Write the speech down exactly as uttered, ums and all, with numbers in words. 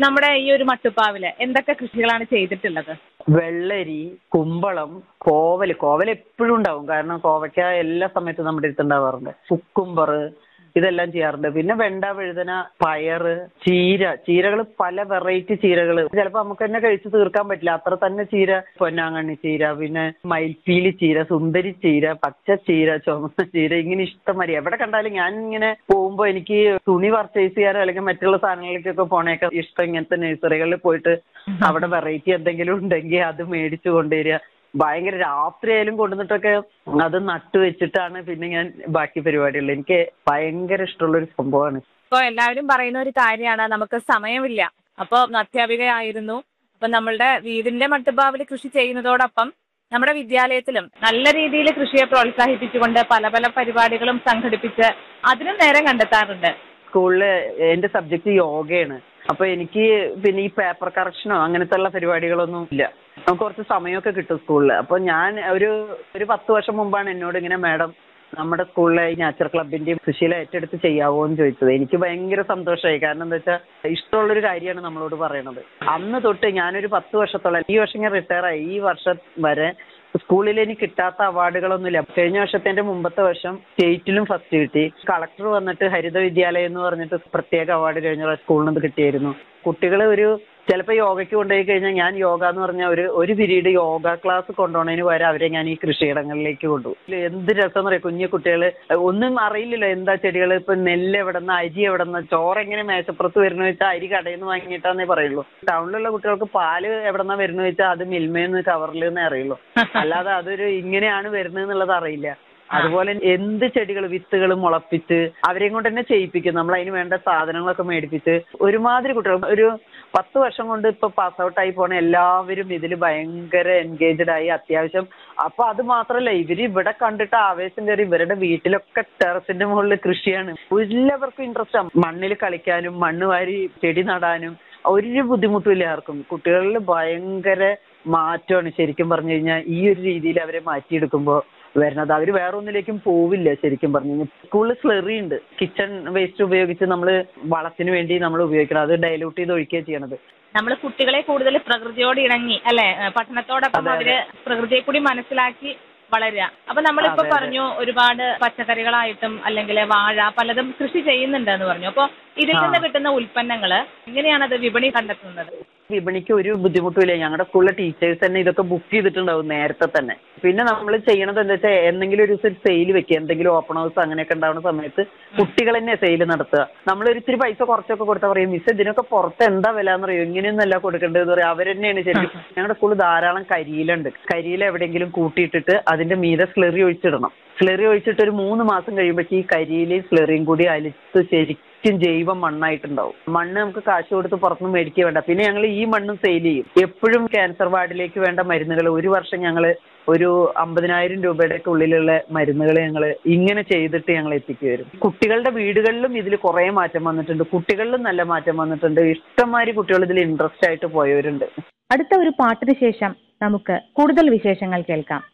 നമ്മുടെ ഈ ഒരു മട്ടുപ്പാവില് എന്തൊക്കെ കൃഷികളാണ് ചെയ്തിട്ടുള്ളത്? വെള്ളരി, കുമ്പളം, കോവല്. കോവൽ എപ്പോഴും ഉണ്ടാവും, കാരണം കോവയ്ക്ക എല്ലാ സമയത്തും നമ്മുടെ അടുത്ത് ഉണ്ടാവാറുണ്ട്. കുക്കുംബർ, ഇതെല്ലാം ചെയ്യാറുണ്ട്. പിന്നെ വെണ്ട, വഴുതന, പയറ്, ചീര. ചീരകൾ പല വെറൈറ്റി ചീരകൾ. ചിലപ്പോൾ നമുക്ക് തന്നെ കഴിച്ച് തീർക്കാൻ പറ്റില്ല, അത്ര തന്നെ ചീര. പൊന്നാങ്കണ്ണി ചീര, പിന്നെ മയിൽപ്പീലി ചീര, സുന്ദരി ചീര, പച്ച ചീര, ചുമന്ന ചീര, ഇങ്ങനെ ഇഷ്ടംമാതിരി. എവിടെ കണ്ടാലും ഞാൻ ഇങ്ങനെ പോകുമ്പോൾ എനിക്ക് തുണി പർച്ചേസ് ചെയ്യാനോ അല്ലെങ്കിൽ മറ്റുള്ള സാധനങ്ങളിലേക്കൊക്കെ പോണേക്കെ ഇഷ്ടം ഇങ്ങനത്തെ നഴ്സറികളിൽ പോയിട്ട് അവിടെ വെറൈറ്റി എന്തെങ്കിലും ഉണ്ടെങ്കിൽ അത് മേടിച്ചു കൊണ്ടുവരിക. ഭയങ്കര രാത്രിയായാലും കൊണ്ടുവന്നിട്ടൊക്കെ അത് നട്ടു വെച്ചിട്ടാണ് പിന്നെ ഞാൻ ബാക്കി പരിപാടികൾ. എനിക്ക് ഭയങ്കര ഇഷ്ടമുള്ളൊരു സംഭവമാണ്. ഇപ്പൊ എല്ലാവരും പറയുന്ന ഒരു കാര്യമാണ്, നമുക്ക് സമയമില്ല. അപ്പൊ അധ്യാപികയായിരുന്നു. അപ്പൊ നമ്മളുടെ വീടിന്റെ മട്ടുപ്പാവിൽ കൃഷി ചെയ്യുന്നതോടൊപ്പം നമ്മുടെ വിദ്യാലയത്തിലും നല്ല രീതിയിൽ കൃഷിയെ പ്രോത്സാഹിപ്പിച്ചുകൊണ്ട് പല പല പരിപാടികളും സംഘടിപ്പിച്ച് അതിനും നേരം കണ്ടെത്താറുണ്ട്. സ്കൂളില് എന്റെ സബ്ജക്ട് യോഗയാണ്. അപ്പൊ എനിക്ക് പിന്നെ ഈ പേപ്പർ കറക്ഷനോ അങ്ങനത്തെ ഉള്ള പരിപാടികളൊന്നും ഇല്ല. നമുക്ക് കുറച്ച് സമയമൊക്കെ കിട്ടും സ്കൂളിൽ. അപ്പൊ ഞാൻ ഒരു ഒരു പത്ത് വർഷം മുമ്പാണ് എന്നോട് ഇങ്ങനെ മാഡം നമ്മുടെ സ്കൂളിലെ ഈ നാച്ചുറൽ ക്ലബിന്റെ കൃഷിയിൽ ഏറ്റെടുത്ത് ചെയ്യാവോ എന്ന് ചോദിച്ചത്. എനിക്ക് ഭയങ്കര സന്തോഷമായി. കാരണം എന്താ വെച്ചാൽ ഇഷ്ടമുള്ളൊരു കാര്യമാണ് നമ്മളോട് പറയണത്. അന്ന് തൊട്ട് ഞാനൊരു പത്ത് വർഷത്തോളം, ഈ വർഷം ഞാൻ റിട്ടയർ ആയി, ഈ വർഷം വരെ സ്കൂളിൽ എനിക്ക് കിട്ടാത്ത അവാർഡുകളൊന്നുമില്ല. കഴിഞ്ഞ വർഷത്തെ മുമ്പത്തെ വർഷം സ്റ്റേറ്റിലും ഫസ്റ്റ് കിട്ടി. കളക്ടർ വന്നിട്ട് ഹരിത വിദ്യാലയം എന്ന് പറഞ്ഞിട്ട് പ്രത്യേക അവാർഡ് കഴിഞ്ഞ സ്കൂളിൽ നിന്ന് കിട്ടിയായിരുന്നു. കുട്ടികൾ ഒരു ചിലപ്പോൾ യോഗയ്ക്ക് കൊണ്ടുപോയി കഴിഞ്ഞാൽ ഞാൻ യോഗ എന്ന് പറഞ്ഞാൽ ഒരു ഒരു പീരീഡ് യോഗ ക്ലാസ് കൊണ്ടുപോകുന്നതിന് പകരം അവരെ ഞാൻ ഈ കൃഷിയിടങ്ങളിലേക്ക് കൊണ്ടുപോകും. എന്ത് രസം എന്ന് പറയാം. കുഞ്ഞു കുട്ടികൾ ഒന്നും അറിയില്ലല്ലോ എന്താ ചെടികൾ. ഇപ്പൊ നെല്ല് എവിടെന്ന്, അരി എവിടെന്ന്, ചോറ് എങ്ങനെ മേശപ്പുറത്ത് വരുന്ന വെച്ചാൽ അരി കടയിൽ നിന്ന് വാങ്ങിയിട്ടാന്നേ പറയുള്ളൂ. ടൗണിലുള്ള കുട്ടികൾക്ക് പാല് എവിടെന്നാ വരുന്ന വെച്ചാൽ അത് മിൽമേന്ന് കവറിൽ നിന്നേ അറിയുള്ളൂ. അല്ലാതെ അതൊരു ഇങ്ങനെയാണ് വരുന്നത് എന്നുള്ളത് അറിയില്ല. അതുപോലെ എന്ത് ചെടികൾ വിത്തുകൾ മുളപ്പിച്ച് അവരെയും കൊണ്ട് തന്നെ ചെയ്യിപ്പിക്കും. നമ്മൾ അതിന് വേണ്ട സാധനങ്ങളൊക്കെ മേടിപ്പിച്ച് ഒരുമാതിരി കുട്ടികൾ ഒരു പത്ത് വർഷം കൊണ്ട് ഇപ്പൊ പാസ് ഔട്ട് ആയി പോണ എല്ലാവരും ഇതിൽ ഭയങ്കര എൻഗേജ്ഡ് ആയി അത്യാവശ്യം. അപ്പൊ അത് മാത്രല്ല, ഇവര് ഇവിടെ കണ്ടിട്ട് ആവേശം കയറി ഇവരുടെ വീട്ടിലൊക്കെ ടെറസിന്റെ മുകളിൽ കൃഷിയാണ്. എല്ലാവർക്കും ഇൻട്രസ്റ്റ് ആണ് മണ്ണിൽ കളിക്കാനും മണ്ണ് വാരി ചെടി നടാനും. ഒരു ബുദ്ധിമുട്ടുമില്ല ആർക്കും. കുട്ടികളിൽ ഭയങ്കര മാറ്റമാണ് ശരിക്കും പറഞ്ഞു കഴിഞ്ഞാൽ ഈ ഒരു രീതിയിൽ അവരെ മാറ്റിയെടുക്കുമ്പോൾ വരുന്നത്. അവർ വേറെ ഒന്നിലേക്കും പോവില്ല ശരിക്കും പറഞ്ഞു കഴിഞ്ഞാൽ. സ്കൂളിൽ സ്ലറി ഉണ്ട്, കിച്ചൺ വേസ്റ്റ് ഉപയോഗിച്ച് നമ്മൾ വളത്തിന് വേണ്ടി നമ്മൾ ഉപയോഗിക്കണം. അത് ഡൈലൂട്ട് ചെയ്ത് ഒഴിക്കുക ചെയ്യണത്. നമ്മൾ കുട്ടികളെ കൂടുതൽ പ്രകൃതിയോട് ഇണങ്ങി അല്ലെ, പഠനത്തോടൊപ്പം അവര് പ്രകൃതിയെ കൂടി മനസ്സിലാക്കി വളരുക. അപ്പൊ നമ്മളിപ്പോ പറഞ്ഞു ഒരുപാട് പച്ചക്കറികളായിട്ടും അല്ലെങ്കിൽ വാഴ പലതും കൃഷി ചെയ്യുന്നുണ്ട് എന്ന് പറഞ്ഞു. അപ്പൊ ഇതിൽ നിന്ന് കിട്ടുന്ന ഉൽപ്പന്നങ്ങള് എങ്ങനെയാണ് അത് വിപണി കണ്ടെത്തുന്നത്? വിപണിക്ക് ഒരു ബുദ്ധിമുട്ടുമില്ല. ഞങ്ങളുടെ സ്കൂളിലെ ടീച്ചേഴ്സ് തന്നെ ഇതൊക്കെ ബുക്ക് ചെയ്തിട്ടുണ്ടാവും നേരത്തെ തന്നെ. പിന്നെ നമ്മൾ ചെയ്യണത് എന്താ വെച്ചാൽ എന്തെങ്കിലും ഒരു സെയിൽ വെക്കുക, എന്തെങ്കിലും ഓപ്പൺ ഹൗസ് അങ്ങനെയൊക്കെ ഉണ്ടാവുന്ന സമയത്ത് കുട്ടികൾ തന്നെ സെയിൽ നടത്തുക. നമ്മളൊരു ഇത്തിരി പൈസ കുറച്ചൊക്കെ കൊടുത്താൽ പറയും മിസ് ഇതിനൊക്കെ പുറത്ത് എന്താ വില എന്ന് പറയും. ഇങ്ങനെയൊന്നല്ല കൊടുക്കേണ്ടതെന്ന് പറയും. അവർ തന്നെയാണ് ശരിക്കും. ഞങ്ങളുടെ സ്കൂളിൽ ധാരാളം കരിയിലുണ്ട്. കരിയില എവിടെയെങ്കിലും കൂട്ടിയിട്ടിട്ട് അതിന്റെ മീതെ സ്ലറി ഒഴിച്ചിടണം. സ്ലറി ഒഴിച്ചിട്ട് ഒരു മൂന്ന് മാസം കഴിയുമ്പോഴേക്ക് ഈ കരിയിലയും സ്ലറിയും കൂടി അലിച്ച് ശരിക്കും ജൈവ മണ്ണായിട്ടുണ്ടാവും. മണ്ണ് നമുക്ക് കാശ് കൊടുത്ത് പുറത്തുനിന്ന് മേടിക്കുക വേണ്ട. പിന്നെ ഞങ്ങൾ ഈ മണ്ണും സെയിൽ ചെയ്യും. എപ്പോഴും ക്യാൻസർ വാർഡിലേക്ക് വേണ്ട മരുന്നുകൾ ഒരു വർഷം ഞങ്ങൾ ഒരു അമ്പതിനായിരം രൂപയുടെ ഒക്കെ ഉള്ളിലുള്ള മരുന്നുകൾ ഞങ്ങൾ ഇങ്ങനെ ചെയ്തിട്ട് ഞങ്ങൾ എത്തിച്ചു വരും. കുട്ടികളുടെ വീടുകളിലും ഇതിൽ കുറേ മാറ്റം വന്നിട്ടുണ്ട്. കുട്ടികളിലും നല്ല മാറ്റം വന്നിട്ടുണ്ട്. ഇഷ്ടംമാതിരി കുട്ടികൾ ഇതിൽ ഇൻട്രസ്റ്റ് ആയിട്ട് പോയവരുണ്ട്. അടുത്ത ഒരു പാട്ടിന് ശേഷം നമുക്ക് കൂടുതൽ വിശേഷങ്ങൾ കേൾക്കാം.